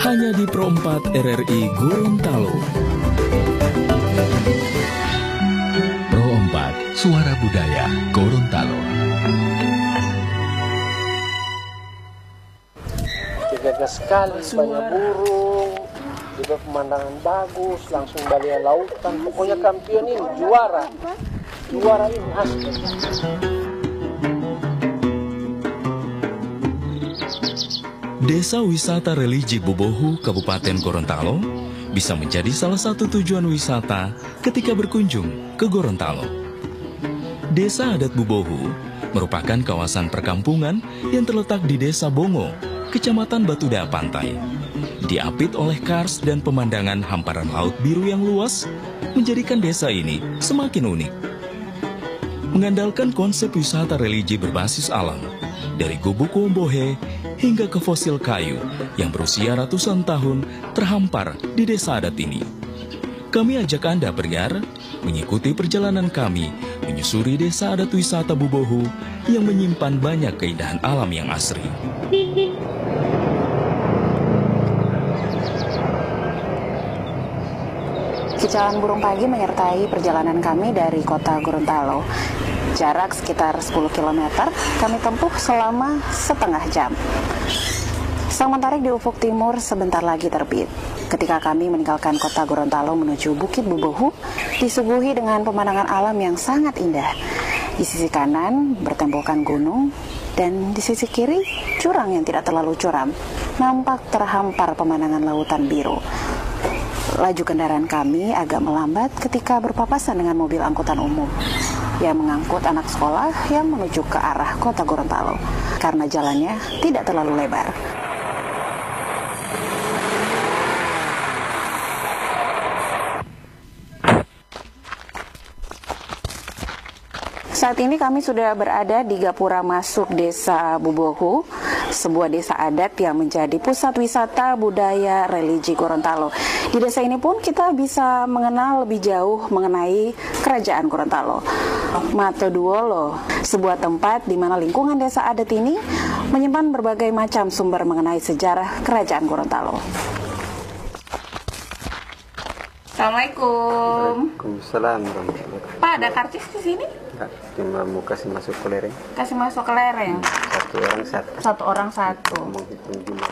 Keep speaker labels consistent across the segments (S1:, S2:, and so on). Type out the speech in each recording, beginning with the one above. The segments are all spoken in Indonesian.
S1: hanya di Pro 4 RRI Gorontalo. Pro 4, Suara Budaya Gorontalo.
S2: Jaga sekali, banyak burung, juga pemandangan bagus, langsung balik lautan. Pokoknya kampion ini juara ini asli.
S1: Desa Wisata Religi Bubohu, Kabupaten Gorontalo, bisa menjadi salah satu tujuan wisata ketika berkunjung ke Gorontalo. Desa adat Bubohu merupakan kawasan perkampungan yang terletak di Desa Bongo, Kecamatan Batuda Pantai. Diapit oleh kars dan pemandangan hamparan laut biru yang luas, menjadikan desa ini semakin unik. Mengandalkan konsep wisata religi berbasis alam, dari gubuk Wombohe hingga ke fosil kayu yang berusia ratusan tahun terhampar di desa adat ini. Kami ajak Anda berliar, mengikuti perjalanan kami menyusuri desa adat wisata Bubohu yang menyimpan banyak keindahan alam yang asri.
S3: Cicauan burung pagi menyertai perjalanan kami dari kota Gorontalo. Jarak sekitar 10 km kami tempuh selama setengah jam. Sang mentari di ufuk timur sebentar lagi terbit. Ketika kami meninggalkan kota Gorontalo menuju Bukit Bubohu, disuguhi dengan pemandangan alam yang sangat indah. Di sisi kanan bertembokkan gunung, dan di sisi kiri jurang yang tidak terlalu curam. Nampak terhampar pemandangan lautan biru. Laju kendaraan kami agak melambat ketika berpapasan dengan mobil angkutan umum yang mengangkut anak sekolah yang menuju ke arah kota Gorontalo karena jalannya tidak terlalu lebar. Saat ini kami sudah berada di gapura masuk Desa Bubohu, sebuah desa adat yang menjadi pusat wisata budaya religi Gorontalo. Di desa ini pun kita bisa mengenal lebih jauh mengenai kerajaan Gorontalo. Matoduolo, sebuah tempat di mana lingkungan desa adat ini menyimpan berbagai macam sumber mengenai sejarah kerajaan Gorontalo. Assalamualaikum.
S2: Waalaikumsalam.
S3: Pak, ada karcis di sini?
S2: Enggak, cuma mau kasih masuk ke lereng.
S3: Kasih masuk ke lereng.
S2: Satu orang satu.
S3: Satu orang satu.
S2: Menghitung jumlah.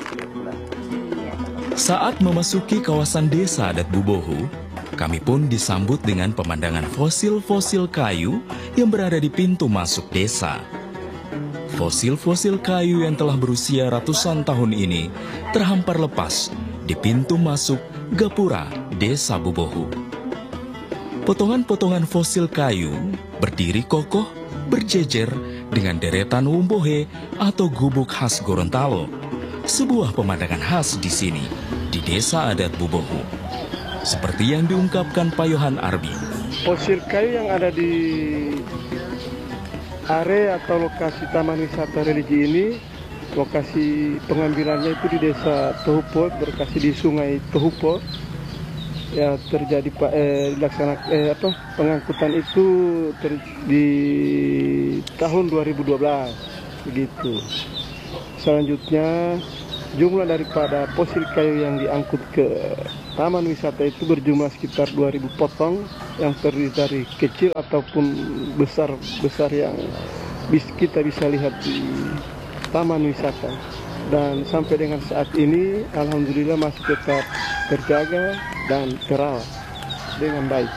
S1: Saat memasuki kawasan desa adat Bubohu, kami pun disambut dengan pemandangan fosil-fosil kayu yang berada di pintu masuk desa. Fosil-fosil kayu yang telah berusia ratusan tahun ini terhampar lepas di pintu masuk gapura Desa Bubohu. Potongan-potongan fosil kayu berdiri kokoh, berjejer dengan deretan wombohe atau gubuk khas Gorontalo. Sebuah pemandangan khas di sini, di desa adat Bubohu. Seperti yang diungkapkan Pak Yohan Arbi.
S4: Fosil kayu yang ada di area atau lokasi Taman Wisata Religi ini, lokasi pengambilannya itu di Desa Tohupo, berlokasi di Sungai Tohupo. Ya, terjadi pengangkutan itu di tahun 2012 begitu. Selanjutnya jumlah daripada fosil kayu yang diangkut ke taman wisata itu berjumlah sekitar 2000 potong yang terdiri dari kecil ataupun besar yang kita bisa lihat di taman wisata. Dan sampai dengan saat ini alhamdulillah masih tetap terjaga dan terawat dengan baik.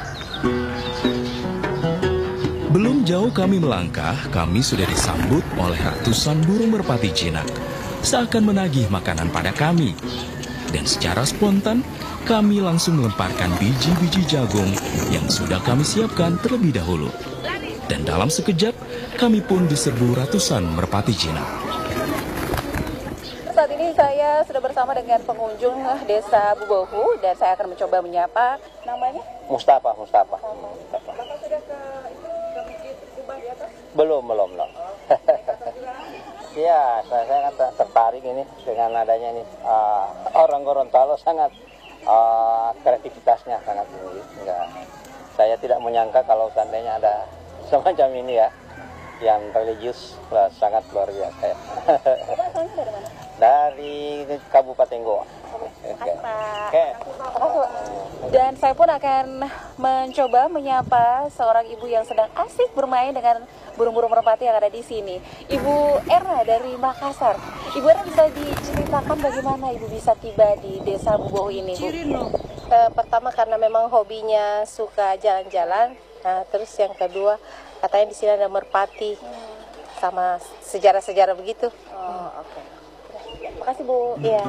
S1: Belum jauh kami melangkah, kami sudah disambut oleh ratusan burung merpati jinak, seakan menagih makanan pada kami. Dan secara spontan, kami langsung melemparkan biji-biji jagung yang sudah kami siapkan terlebih dahulu. Dan dalam sekejap, kami pun diserbu ratusan merpati jinak.
S3: Saat ini saya sudah bersama dengan pengunjung Desa Bubohu dan saya akan mencoba menyapa. Namanya?
S2: Mustafa.
S3: Bapak sudah ke masjid Kubah di atas?
S2: Belum. Ya, saya sangat tertarik ini dengan adanya ini. Orang Gorontalo sangat kreativitasnya sangat tinggi. Saya tidak menyangka kalau seandainya ada semacam ini ya, yang religius sangat luar biasa ya.
S3: Bapak asalnya dari mana?
S2: dari Kabupaten Goa.
S3: Makasih, Pak.
S2: Oke.
S3: Makasih, Pak. Dan saya pun akan mencoba menyapa seorang ibu yang sedang asik bermain dengan burung-burung merpati yang ada di sini. Ibu Erna dari Makassar. Ibu Erna, bisa diceritakan bagaimana Ibu bisa tiba di Desa Bubohu ini, Bu?
S5: Pertama karena memang hobinya suka jalan-jalan. Nah, terus yang kedua katanya di sini ada merpati sama sejarah-sejarah begitu.
S3: Oh, oke. Makasih, Bu.
S5: Iya.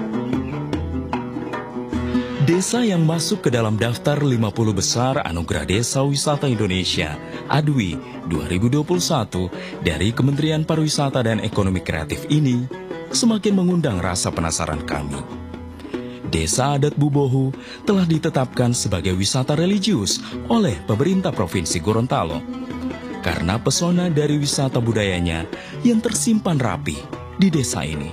S1: Desa yang masuk ke dalam daftar 50 besar Anugerah Desa Wisata Indonesia ADWI 2021 dari Kementerian Pariwisata dan Ekonomi Kreatif ini semakin mengundang rasa penasaran kami. Desa adat Bubohu telah ditetapkan sebagai wisata religius oleh pemerintah Provinsi Gorontalo karena pesona dari wisata budayanya yang tersimpan rapi di desa ini.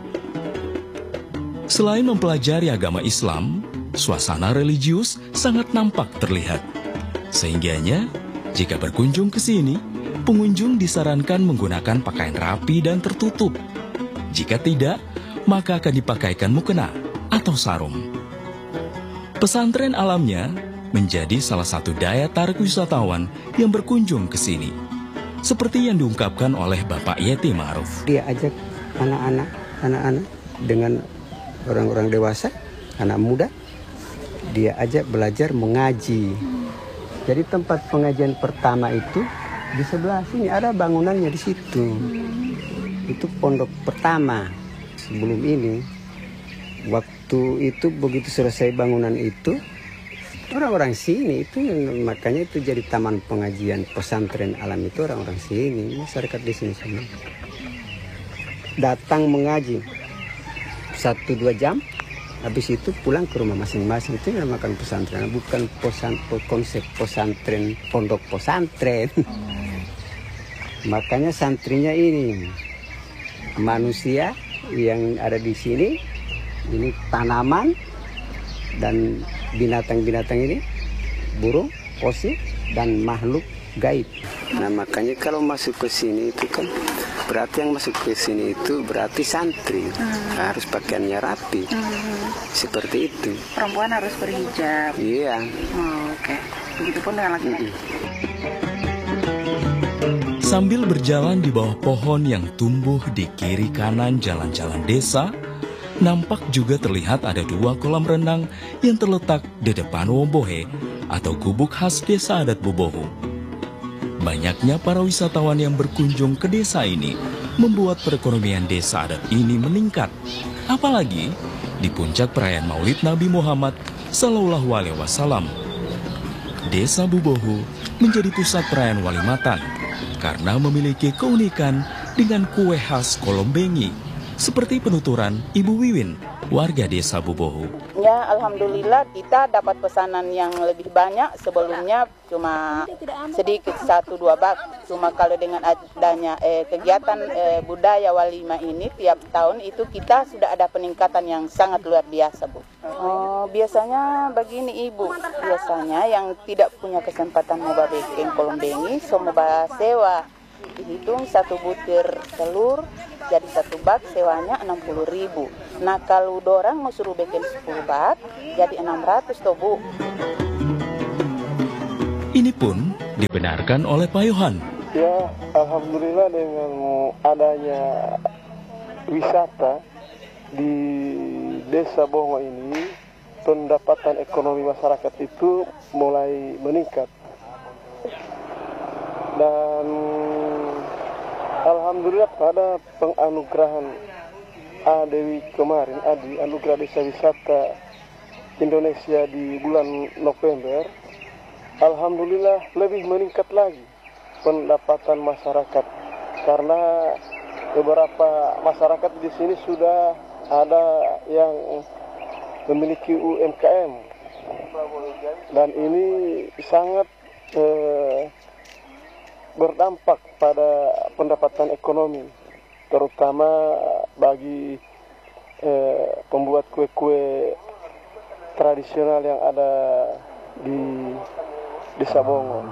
S1: Selain mempelajari agama Islam, suasana religius sangat nampak terlihat. Sehingganya, jika berkunjung ke sini, pengunjung disarankan menggunakan pakaian rapi dan tertutup. Jika tidak, maka akan dipakaikan mukena atau sarung. Pesantren alamnya menjadi salah satu daya tarik wisatawan yang berkunjung ke sini. Seperti yang diungkapkan oleh Bapak Yeti Ma'ruf.
S6: Dia ajak anak-anak dengan orang-orang dewasa, anak muda, dia ajak belajar mengaji. Jadi tempat pengajian pertama itu di sebelah sini, ada bangunannya di situ. Itu pondok pertama sebelum ini. Waktu itu begitu selesai bangunan itu, orang-orang sini itu, makanya itu jadi taman pengajian pesantren alam itu orang-orang sini, masyarakat di sini semua. Datang mengaji 1-2 jam, habis itu pulang ke rumah masing-masing. Itu yang makan pesantren, bukan konsep pesantren, pondok pesantren. Makanya santrinya ini manusia yang ada di sini, ini tanaman dan binatang-binatang ini, burung, posi, dan makhluk gaib. Nah makanya kalau masuk ke sini itu kan berarti yang masuk ke sini itu berarti santri, harus pakaiannya rapi, seperti itu.
S3: Perempuan harus berhijab.
S6: Iya.
S3: Oh, oke. Begitupun dengan laki-laki.
S1: Sambil berjalan di bawah pohon yang tumbuh di kiri kanan jalan-jalan desa, nampak juga terlihat ada 2 kolam renang yang terletak di depan Wombohe atau gubuk khas desa adat Bubohu. Banyaknya para wisatawan yang berkunjung ke desa ini membuat perekonomian desa adat ini meningkat. Apalagi di puncak perayaan Maulid Nabi Muhammad Sallallahu Alaihi Wasallam. Desa Bubohu menjadi pusat perayaan Walimatan karena memiliki keunikan dengan kue khas Kolombengi, seperti penuturan Ibu Wiwin, warga desa Bubohu.
S7: Ya, alhamdulillah kita dapat pesanan yang lebih banyak. Sebelumnya cuma sedikit 1-2 bak. Cuma kalau dengan adanya kegiatan budaya Walimah ini tiap tahun itu kita sudah ada peningkatan yang sangat luar biasa, Bu. Oh, biasanya begini Ibu, biasanya yang tidak punya kesempatan mau bikin kolombengi, so mau sewa. Dihitung 1 butir telur jadi 1 bak sewanya 60.000. Nah kalau dorang mau suruh bikin 10 bak jadi 600 toh, Bu.
S1: Ini pun dibenarkan oleh Pak Yohan.
S4: Ya, alhamdulillah dengan adanya wisata di Desa Bongo ini, pendapatan ekonomi masyarakat itu mulai meningkat. Dan alhamdulillah pada penganugerahan ADWI kemarin, Anugerah Desa Wisata Indonesia di bulan November, alhamdulillah lebih meningkat lagi pendapatan masyarakat, karena beberapa masyarakat di sini sudah ada yang memiliki UMKM, dan ini sangat berdampak pada pendapatan ekonomi, terutama bagi pembuat kue-kue tradisional yang ada di Desa Bongo.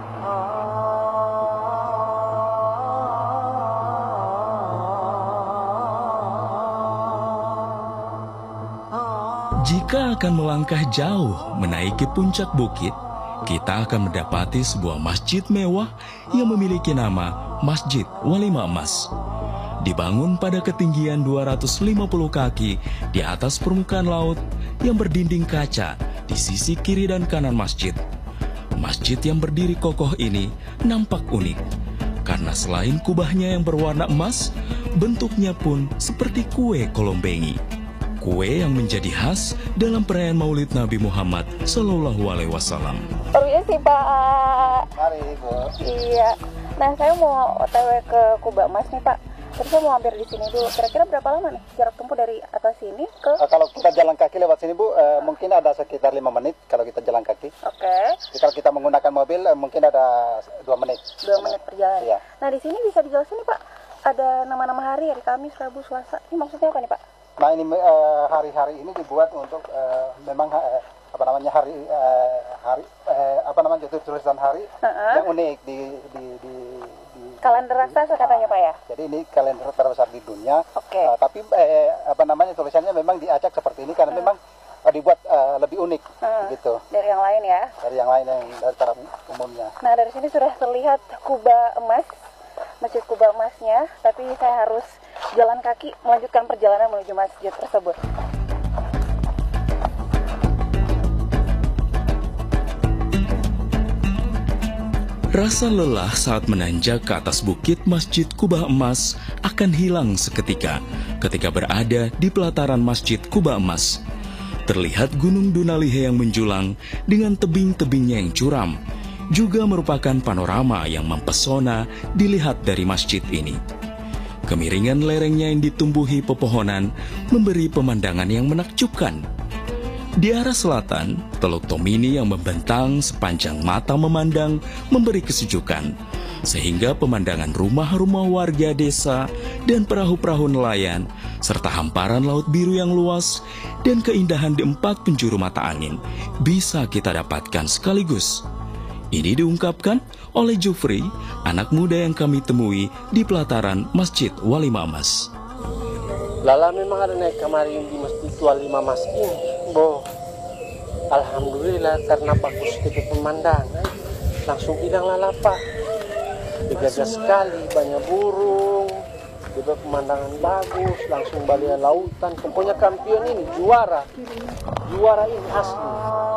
S1: Jika akan melangkah jauh menaiki puncak bukit, kita akan mendapati sebuah masjid mewah yang memiliki nama Masjid Walimah Emas. Dibangun pada ketinggian 250 kaki di atas permukaan laut yang berdinding kaca di sisi kiri dan kanan masjid. Masjid yang berdiri kokoh ini nampak unik, karena selain kubahnya yang berwarna emas, bentuknya pun seperti kue kolombengi. Kue yang menjadi khas dalam perayaan Maulid Nabi Muhammad Sallallahu Alaihi Wasallam.
S3: Permisi Pak.
S2: Mari Ibu.
S3: Iya. Nah saya mau OTW ke Kubah Emas nih Pak. Terus saya mau hampir di sini dulu. Kira-kira berapa lama nih jarak tempuh dari atas sini ke?
S2: Kalau kita jalan kaki lewat sini Bu, mungkin ada sekitar 5 menit kalau kita jalan kaki.
S3: Oke.
S2: Kalau kita menggunakan mobil, mungkin ada 2 menit.
S3: 2 menit perjalanan.
S2: Iya.
S3: Nah di sini bisa dijelasin nih Pak. Ada nama-nama hari Kamis, Rabu, Selasa. Ini maksudnya apa nih Pak?
S2: Nah ini hari-hari ini dibuat untuk memang tulisan hari yang unik di
S3: kalender raksasa katanya Pak ya.
S2: Jadi ini kalender terbesar di dunia.
S3: Oke.
S2: Tapi tulisannya memang diacak seperti ini karena memang dibuat lebih unik gitu.
S3: Dari yang lain ya.
S2: Dari yang lain yang dari cara umumnya.
S3: Nah dari sini sudah terlihat Kubah Emas, Masjid Kubah Emasnya. Tapi saya harus jalan kaki melanjutkan perjalanan menuju masjid tersebut.
S1: Rasa lelah saat menanjak ke atas bukit Masjid Kubah Emas akan hilang seketika ketika berada di pelataran Masjid Kubah Emas. Terlihat Gunung Dunalihe yang menjulang dengan tebing-tebingnya yang curam, juga merupakan panorama yang mempesona dilihat dari masjid ini. Kemiringan lerengnya yang ditumbuhi pepohonan memberi pemandangan yang menakjubkan. Di arah selatan, Teluk Tomini yang membentang sepanjang mata memandang memberi kesejukan, sehingga pemandangan rumah-rumah warga desa dan perahu-perahu nelayan, serta hamparan laut biru yang luas dan keindahan di 4 penjuru mata angin bisa kita dapatkan sekaligus. Ini diungkapkan oleh Jufri, anak muda yang kami temui di pelataran Masjid Walimah Emas.
S2: Lala memang ada naik kemarin di Masjid Walimah Emas ini, Bo. Alhamdulillah karena bagus itu pemandangan, langsung hilang lala Pak. Dijaga sekali, banyak burung, juga pemandangan bagus, langsung balik lautan. Pokoknya kampion ini juara ini asli.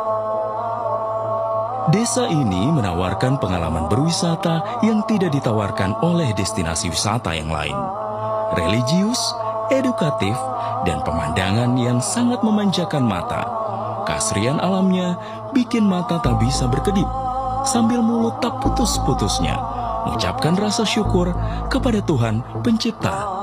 S1: Desa ini menawarkan pengalaman berwisata yang tidak ditawarkan oleh destinasi wisata yang lain. Religius, edukatif, dan pemandangan yang sangat memanjakan mata. Keasrian alamnya bikin mata tak bisa berkedip, sambil mulut tak putus-putusnya mengucapkan rasa syukur kepada Tuhan Pencipta.